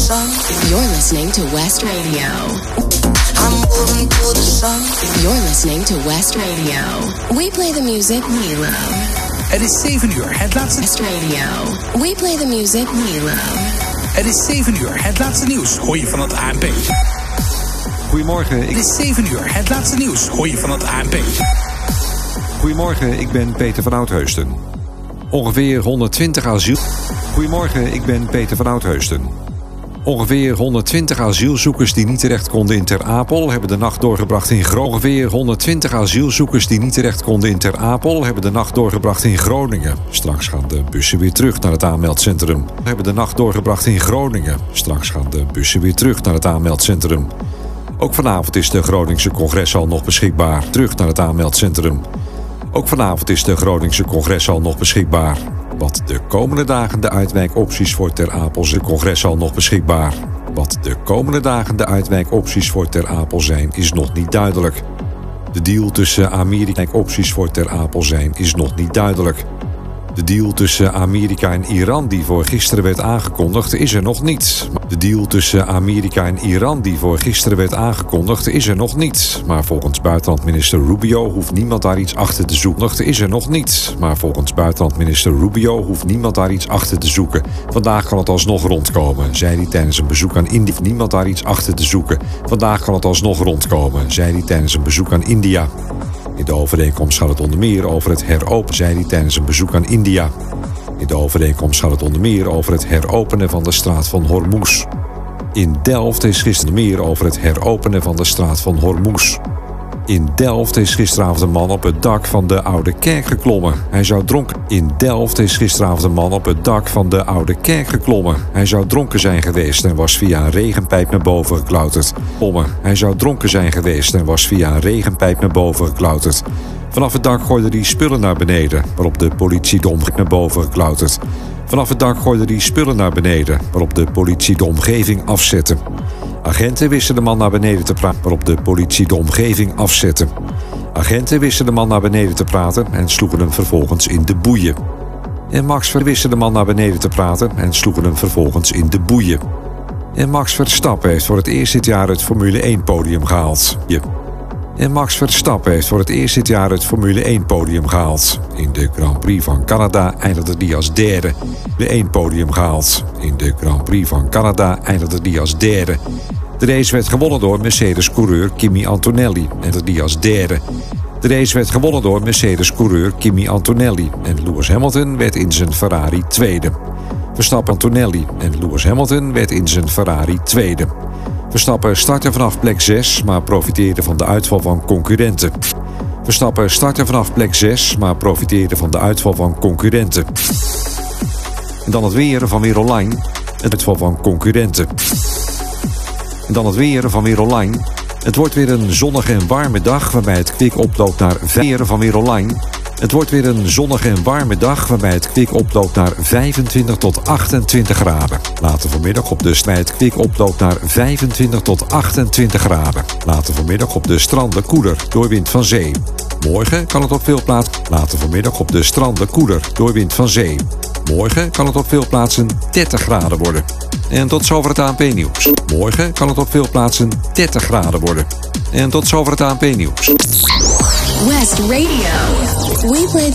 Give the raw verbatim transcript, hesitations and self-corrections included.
sun. You're listening to West Radio. I'm moving to the sun. You're listening to West Radio. We play the music we love. Het is zeven uur, het laatste... West Radio. We play the music we love. Het is zeven uur, het laatste nieuws, hoor je van het A N P. Goedemorgen. Ik... Het is zeven uur, het laatste nieuws, hoor je van het A N P. Goedemorgen, ik ben Peter van Oudheusden. Ongeveer honderdtwintig asiel... Goedemorgen, ik ben Peter van Oudheusden. Ongeveer honderdtwintig asielzoekers die niet terecht konden in Ter Apel... hebben de nacht doorgebracht in Groningen. Ongeveer honderdtwintig asielzoekers die niet terecht konden in Ter Apel... hebben de nacht doorgebracht in Groningen. Straks gaan de bussen weer terug naar het aanmeldcentrum. Hebben de nacht doorgebracht in Groningen. Straks gaan de bussen weer terug naar het aanmeldcentrum. Ook vanavond is de Groningse congreshal nog beschikbaar. Terug naar het aanmeldcentrum. Ook vanavond is de Groningse congreshal nog beschikbaar. Wat de komende dagen de uitwijkopties voor Ter Apel zijn, de congreshal nog beschikbaar. Wat de komende dagen de uitwijkopties voor Ter Apel zijn, is nog niet duidelijk. De deal tussen Amerika en opties voor Ter Apel zijn, is nog niet duidelijk. De deal tussen Amerika en Iran die voor gisteren werd aangekondigd, is er nog niet. De deal tussen Amerika en Iran die voor gisteren werd aangekondigd, is er nog niet. Maar volgens buitenlandminister Rubio hoeft niemand daar iets achter te zoeken. Is er nog niet. Maar volgens buitenlandminister Rubio hoeft niemand daar iets achter te zoeken. Vandaag kan het alsnog rondkomen, zei hij tijdens een bezoek aan India. Niemand daar iets achter te zoeken. Vandaag kan het alsnog rondkomen, zei hij tijdens een bezoek aan India. In de overeenkomst gaat het onder meer over het heropenen, zei hij tijdens een bezoek aan India. In de overeenkomst gaat het onder meer over het heropenen van de straat van Hormuz. In Delft is gisteren meer over het heropenen van de straat van Hormuz. In Delft is gisteravond een man op het dak van de Oude Kerk geklommen. Hij zou dronken. In Delft is gisteravond een man op het dak van de Oude Kerk geklommen. Hij zou dronken zijn geweest en was via een regenpijp naar boven geklauterd. Hij zou dronken zijn geweest en was via een regenpijp naar boven geklauterd. Vanaf het dak gooide hij spullen naar beneden, waarop de politie de omgeving naar boven geklauterd. Vanaf het dak gooide hij spullen naar beneden, waarop de politie de omgeving afzette. Agenten wisten de man naar beneden te praten, waarop de politie de omgeving afzette. Agenten wisten de man naar beneden te praten en sloegen hem vervolgens in de boeien. En Max wisten de man naar beneden te praten en sloegen hem vervolgens in de boeien. En Max Verstappen heeft voor het eerst dit jaar het Formule één podium gehaald. Je. En Max Verstappen heeft voor het eerst dit jaar het Formule één podium gehaald. In de Grand Prix van Canada eindigde die als derde. De één podium gehaald. In de Grand Prix van Canada eindigde die als derde. De race werd gewonnen door Mercedes-coureur Kimi Antonelli en die als derde. De race werd gewonnen door Mercedes-coureur Kimi Antonelli en Lewis Hamilton werd in zijn Ferrari tweede. Verstappen Antonelli en Lewis Hamilton werd in zijn Ferrari tweede. Verstappen startte vanaf plek zes, maar profiteerde van de uitval van concurrenten. Verstappen startte vanaf plek zes, maar profiteerde van de uitval van concurrenten. En dan het weer van Weer Online. Het uitval van concurrenten. En dan het weer van Weer Online. Het wordt weer een zonnige en warme dag waarbij het kwik oploopt naar vijf van Weer Online. Het wordt weer een zonnige en warme dag waarbij het kwik oploopt naar vijfentwintig tot achtentwintig graden. Later vanmiddag op de waarbij het kwik oploopt naar vijfentwintig tot achtentwintig graden. Later vanmiddag op de stranden koeler door wind van zee. Morgen kan het op veel plaatsen. Later vanmiddag op de stranden koeler door wind van zee. Morgen kan het op veel plaatsen dertig graden worden. En tot zover het A N P nieuws. Morgen kan het op veel plaatsen dertig graden worden. En tot zover het A N P nieuws. West Radio. We play